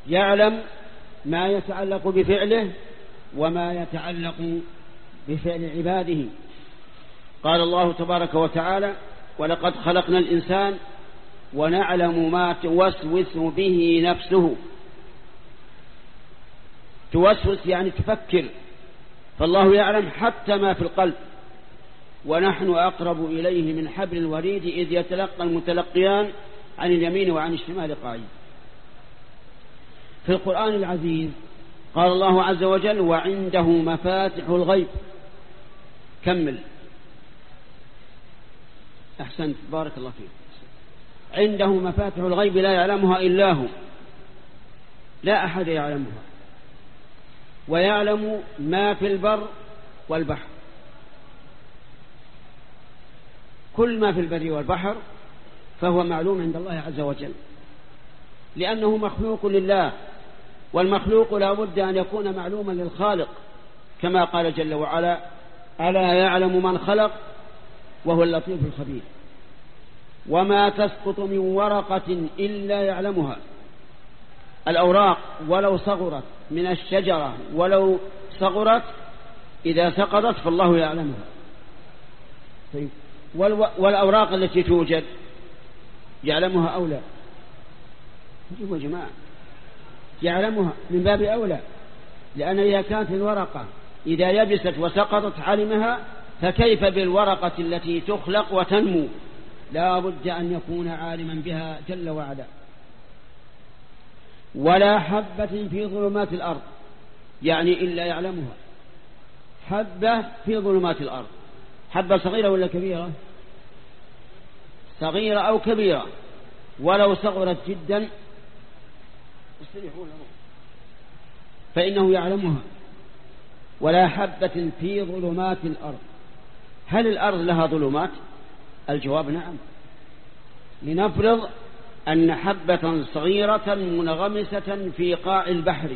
يعلم ما يتعلق بفعله وما يتعلق بفعل عباده. قال الله تبارك وتعالى: ولقد خلقنا الإنسان ونعلم ما توسوس به نفسه. توسوس يعني تفكر، فالله يعلم حتى ما في القلب. ونحن أقرب إليه من حبل الوريد إذ يتلقى المتلقيان عن اليمين وعن الشمال قعيد. في القرآن العزيز قال الله عز وجل: وعنده مفاتح الغيب. كمل. أحسنت، بارك الله فيك. عنده مفاتح الغيب لا يعلمها إلا هو، لا أحد يعلمها. ويعلم ما في البر والبحر. كل ما في البر والبحر فهو معلوم عند الله عز وجل، لأنه مخلوق لله، والمخلوق لا بد أن يكون معلوما للخالق، كما قال جل وعلا: ألا يعلم من خلق وهو اللطيف الخبير. وما تسقط من ورقة إلا يعلمها. الأوراق ولو صغرت من الشجرة ولو صغرت إذا سقطت فالله يعلمها. طيب، والأوراق التي توجد يعلمها أولى؟ يا جماعة، يعلمها من باب أولى، لأن إذا كانت الورقة إذا يبست وسقطت علمها، فكيف بالورقة التي تخلق وتنمو؟ لا بد أن يكون عالما بها جل وعلا. ولا حبة في ظلمات الأرض، يعني إلا يعلمها. حبة في ظلمات الأرض، حبة صغيرة ولا كبيرة؟ صغيرة أو كبيرة، ولو صغرت جدا فإنه يعلمها. ولا حبة في ظلمات الأرض. هل الأرض لها ظلمات؟ الجواب نعم. لنفرض أن حبة صغيرة منغمسة في قاع البحر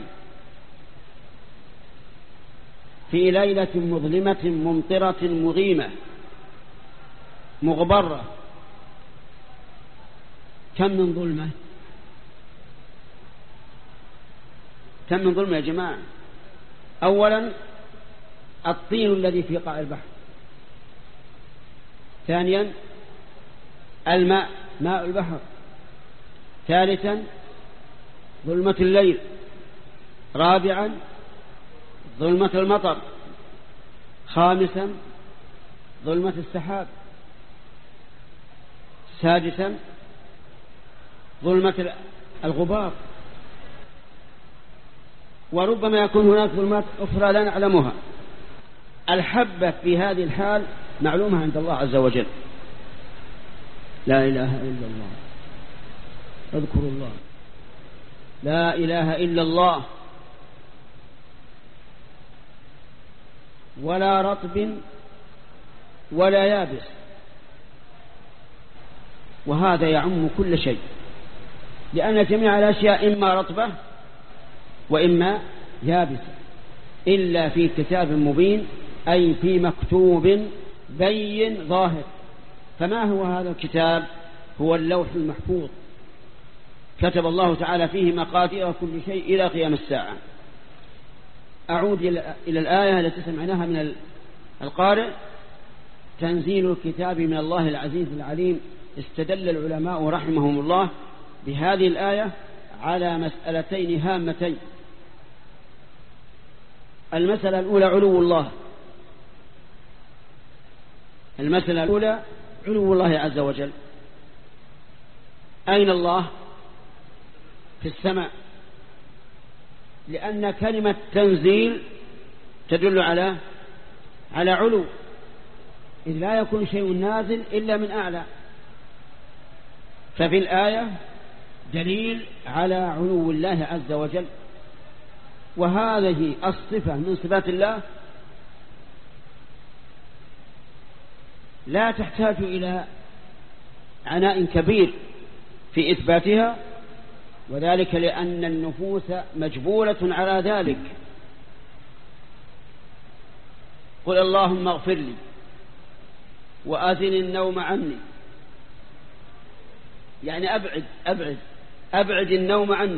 في ليلة مظلمة ممطرة مغيمة مغبرة، كم من ظلمة؟ كم من ظلمة يا جماعة؟ أولا الطين الذي في قاع البحر. ثانيا الماء، ماء البحر. ثالثا ظلمة الليل. رابعا ظلمة المطر. خامسا ظلمة السحاب. سادسا ظلمة الغبار. وربما يكون هناك ظلمات أخرى لا نعلمها. الحبة في هذه الحال معلومة عند الله عز وجل. لا إله إلا الله. اذكروا الله. لا إله إلا الله. ولا رطب ولا يابس. وهذا يعم كل شيء، لأن جميع الأشياء إما رطبة وإما يابسة، إلا في كتاب مبين، أي في مكتوب بين ظاهر. فما هو هذا الكتاب؟ هو اللوح المحفوظ، كتب الله تعالى فيه مقادير كل شيء إلى قيام الساعة. أعود إلى الآية التي سمعناها من القارئ: تنزيل الكتاب من الله العزيز العليم. استدل العلماء رحمهم الله بهذه الآية على مسألتين هامتين. المسألة الأولى علو الله. المسألة الأولى علو الله عز وجل. أين الله؟ في السماء، لأن كلمة تنزيل تدل على علو، إذ لا يكون شيء نازل إلا من أعلى. ففي الآية دليل على علو الله عز وجل، وهذه الصفة من صفات الله لا تحتاج إلى عناء كبير في إثباتها، وذلك لأن النفوس مجبولة على ذلك. قل اللهم اغفر لي وآذن النوم عني، يعني أبعد النوم عني.